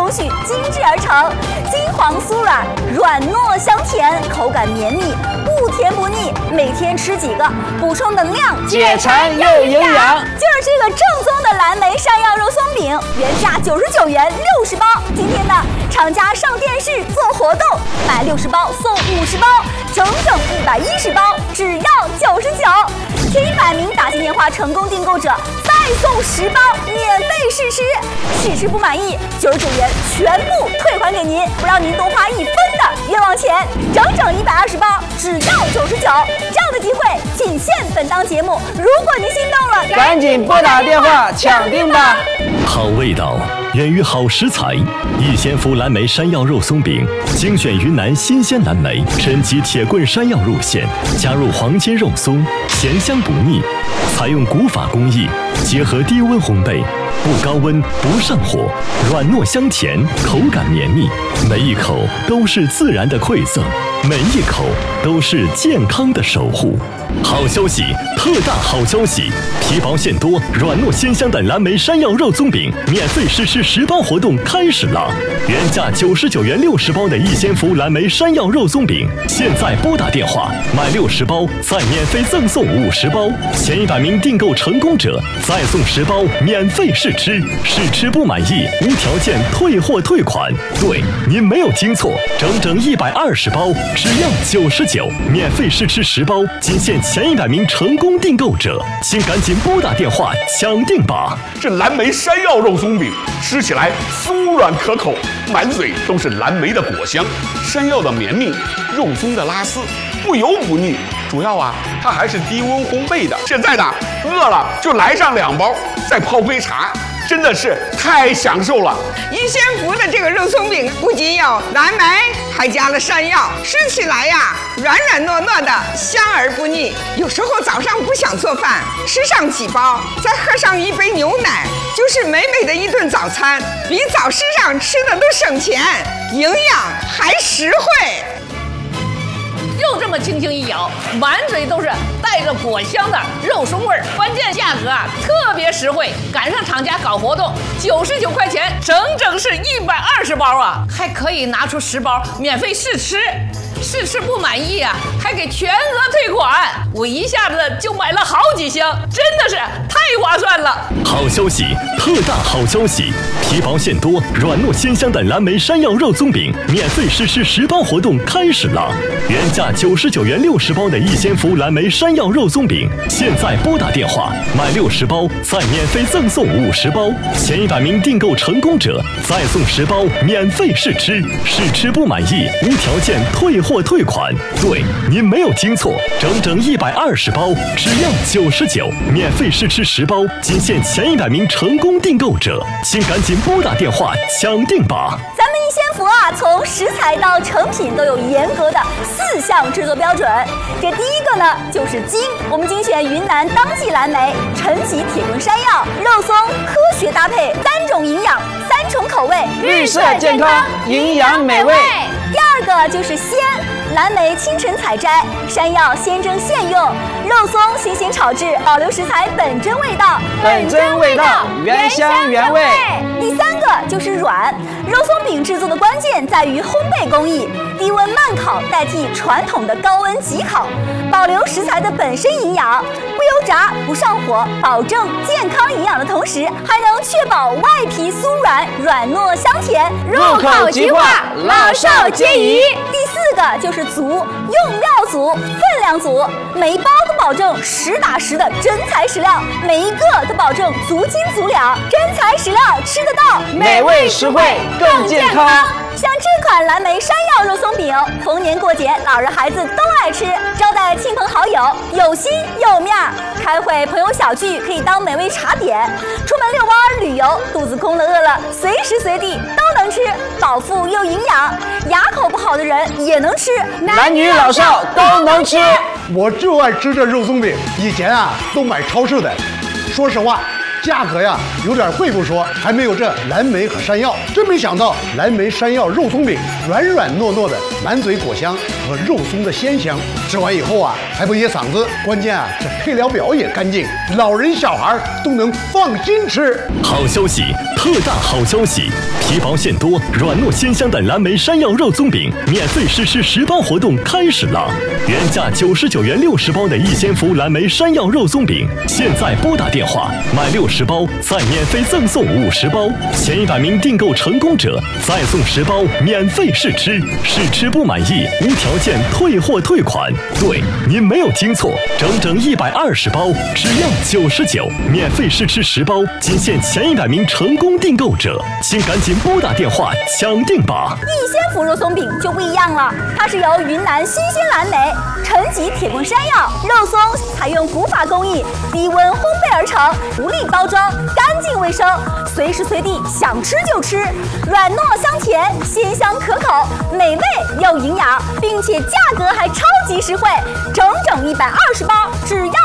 工序精致而成，金黄酥软，软糯香甜，口感绵密，不甜不腻。每天吃几个，补充能量， 解馋又营养。 就是这个正宗的蓝莓山药肉松饼，原价99元60包，今天呢，厂家上电视做活动，买60包送50包，整110包，只要99。前100名打进电话成功订购者，再送10包免费试吃，试吃不满意，99元全部退还给您，不让您多花1分的冤枉钱，整120包，只要99。这样的机会仅限本档节目，如果您心动了， 赶紧拨打电话抢订吧。 好味道源于好食材，逸仙福蓝莓山药肉松饼，精选云南新鲜蓝莓，珍集铁棍山药入馅，加入黄金肉松，咸香不腻。采用古法工艺，结合低温烘焙，不高温不上火，软糯香甜，口感绵密，每一口都是自然的馈赠，每一口都是健康的守护。好消息，特大好消息！皮薄馅多、软糯鲜香的蓝莓山药肉松饼免费试吃10包活动开始了！原价99元60包的逸仙福蓝莓山药肉松饼，现在拨打电话买60包，再免费赠送50包，前100名订购成功者再送10包免费试吃，试吃不满意无条件退货退款。对，您没有听错，整120包，只要99，免费试吃10包，仅限前100名成功订购者，请赶紧拨打电话抢订吧！ 这蓝莓山药肉松饼吃起来酥软可口，满嘴都是蓝莓的果香，山药的绵密，肉松的拉丝，不油不腻。主要啊，它还是低温烘焙的。现在呢，饿了就来上2包，再泡杯茶。真的是太享受了！ 逸仙福的这个肉松饼不仅有蓝莓，还加了山药，吃起来呀软软糯糯的，香而不腻。有时候早上不想做饭，吃上几包，再喝上1杯牛奶，就是美美的一顿早餐，比早市上吃的都省钱，营养还实惠。 就这么轻轻一咬，满嘴都是带着果香的肉松味儿，关键价格啊特别实惠，赶上厂家搞活动，99块钱，整是120包啊，还可以拿出10包免费试吃，试吃不满意啊，还给全额退款，我一下子就买了好几箱，真的是太划算了！ 好消息，特大好消息！皮薄馅多、软糯鲜香的蓝莓山药肉松饼免费试吃10包活动开始了！原价99元60包的逸仙福蓝莓山药肉松饼，现在拨打电话买60包，再免费赠送50包，前100名订购成功者再送10包免费试吃，试吃不满意无条件退货退款。对，您没有听错，整120包，只要99，免费试吃10包，仅限前100名成功订购者，请赶紧拨打电话抢订吧！ 咱们逸仙福啊，从食材到成品都有严格的4项制作标准。这第一个呢，就是精，我们精选云南当季蓝莓，陈皮铁棍山药、肉松，科学搭配，3种营养，3重口味， 绿色健康，营养美味。 第二个就是鲜，蓝莓清晨采摘，山药鲜蒸现用，肉松新鲜炒制，保留食材本真味道， 原香原味。 第三个就是软，肉松饼制作的关键在于烘焙工艺，低温慢烤代替传统的高温急烤，保留食材的本身营养，不油炸不上火，保证健康营养的同时，还能确保外皮酥软，软糯香甜， 入口即化，老少皆宜。 第4个就是足，用料足，分量足，每一包都保证实打实的真材实料，每一个都保证足斤足两，真材实料吃得到， 美味实惠更健康。 像这款蓝莓山药肉松饼，逢年过节老人孩子都爱吃，招待亲朋好友有心有面儿，开会朋友小聚可以当美味茶点，出门遛弯旅游肚子空了饿了，随时随地都能吃，饱腹又营养，牙口不好的人也能吃， 男女老少都能吃。 我就爱吃这肉松饼，以前啊都买超市的，说实话价格呀有点贵不说，还没有这蓝莓和山药。真没想到蓝莓山药肉松饼软软糯糯的，满嘴果香和肉松的鲜香，吃完以后啊还不噎嗓子。关键啊这配料表也干净，老人小孩都能放心吃。 好消息，特特大好消息！皮薄馅多、软糯鲜香的蓝莓山药肉松饼免费试吃10包活动开始了！原价99元60包的逸仙福蓝莓山药肉松饼，现在拨打电话买60包，再免费赠送50包，前100名订购成功者再送10包免费试吃，试吃不满意无条件退货退款。对，您没有听错，整整120包，只要99，免费试吃10包，仅限前100名成功订购者，请赶紧拨打电话抢定吧！ 逸仙福肉松饼就不一样了，它是由云南新鲜蓝莓、陈吉铁棍山药肉松采用古法工艺，低温烘焙而成，无粒包装，干净卫生，随时随地想吃就吃，软糯香甜，鲜香可口，美味又营养，并且价格还超级实惠，整120包，只要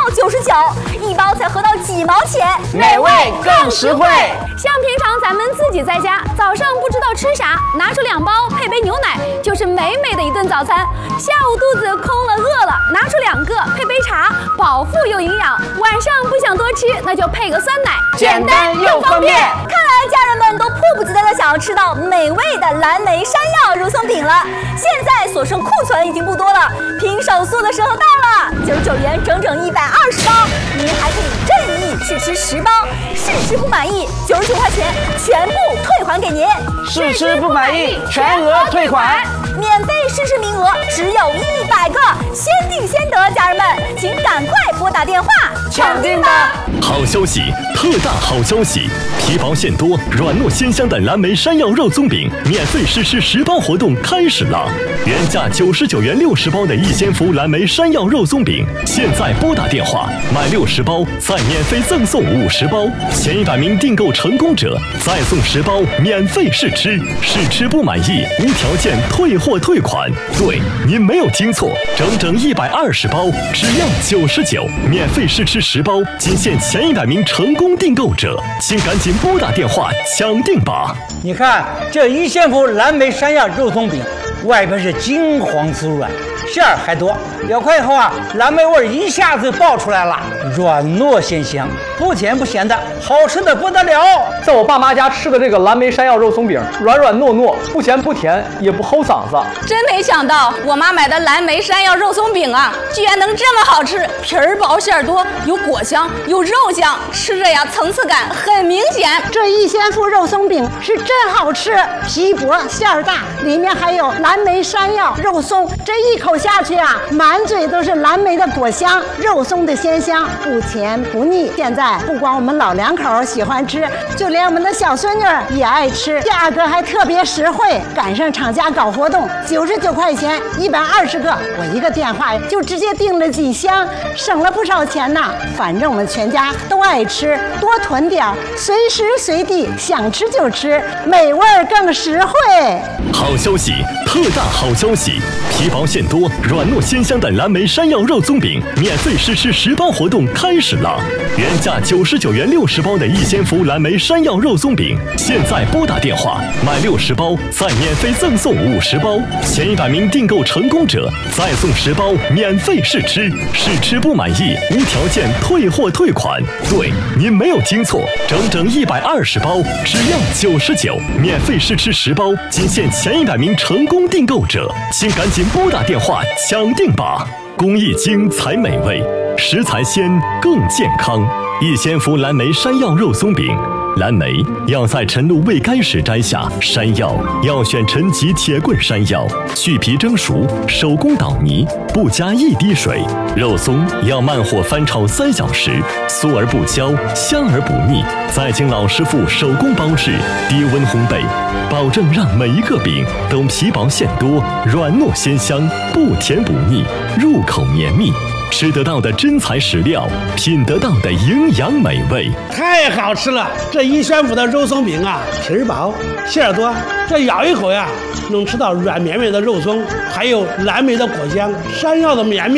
99，一包才合到几毛钱， 美味更实惠。 像平常咱们自己在家，早上不知道吃啥，拿出2包配杯牛奶，就是美美的一顿早餐。下午肚子空了饿了，拿出2个配杯茶，饱腹又营养。晚上不想多吃，那就配个酸奶， 简单又方便。 看来家人们都迫不及待的想要吃到美味的蓝莓山药肉松饼了。现在所剩库存已经不多了，拼手速的时候到了，99元整整120包，您还可以任意试吃10包，试吃不满意99块钱全部退还给您， 试吃不满意全额退款， 免费试吃名额只有100个，先订先得，家人们请赶快拨打电话抢定吧！ 好消息，特大好消息！皮薄馅多、软糯鲜香的蓝莓山药肉松饼免费试吃10包活动开始了！原价99元60包的逸仙福蓝莓山药肉松饼，现在拨打电话买60包，再免费赠送50包，前100名订购成功者再送10包免费试吃，试吃不满意无条件退货退款。对，您没有听错，整整120包，只要99，免费试吃10包，仅限前100名成功订购者，请赶紧拨打电话抢定吧！ 你看这逸仙福蓝莓山药肉松饼，外边是金黄酥软，馅儿还多，咬开以后啊，蓝莓味一下子爆出来了，软糯鲜香，不甜不咸的，好吃的不得了。 在我爸妈家吃的这个蓝莓山药肉松饼，软软糯糯，不咸不甜，也不齁嗓子。 真没想到我妈买的蓝莓山药肉松饼啊，居然能这么好吃，皮儿薄馅儿多，有果香有肉香，吃着呀层次感很明显。 这逸仙福肉松饼是真好吃，皮薄馅儿大，里面还有蓝莓山药肉松，这一口下去啊，满嘴都是蓝莓的果香，肉松的鲜香，不甜不腻。现在不光我们老两口喜欢吃，就连我们的小孙女也爱吃，价格还特别实惠。赶上厂家搞活动，99块钱120个，我一个电话就直接订了几箱，省了不少钱呢。反正我们全家都爱吃，多囤点，随时随地想吃就吃，美味更实惠。 好消息，特大好消息！皮薄馅多、软糯鲜香的蓝莓山药肉松饼免费试吃10包活动开始了！原价99元60包的逸仙福蓝莓山药肉松饼，现在拨打电话买60包，再免费赠送50包，前100名订购成功者再送10包免费试吃，试吃不满意无条件退货退款。对，您没有听错，整整120包，只要99，免费试吃10包，仅限前100名成功订购者，请赶紧拨打电话抢定吧！工艺精才美味，食材鲜更健康。逸仙福蓝莓山药肉松饼，蓝莓要在晨露未干时摘下，山药要选陈吉铁棍山药，去皮蒸熟，手工捣泥，不加一滴水。肉松要慢火翻炒3小时，酥而不焦，香而不腻，再经老师傅手工包制，低温烘焙，保证让每一个饼都皮薄馅多，软糯鲜香，不甜不腻，入口绵密。吃得到的真材实料，品得到的营养美味， 太好吃了！这逸仙福的肉松饼啊，皮儿薄，馅儿多，这咬一口呀，能吃到软绵绵的肉松，还有蓝莓的果香，山药的绵密，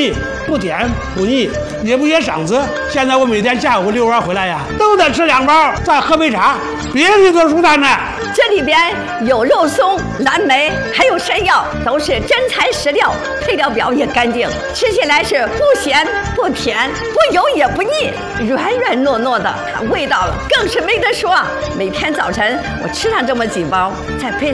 不甜不腻，也不噎嗓子。现在我每天下午遛弯回来呀，都得吃2包，再喝杯茶，别提多舒坦了。 这里边有肉松、蓝莓，还有山药，都是真材实料，配料表也干净，吃起来是不咸不甜，不油也不腻，软软糯糯的，味道更是没得说。每天早晨我吃上这么几包，再配上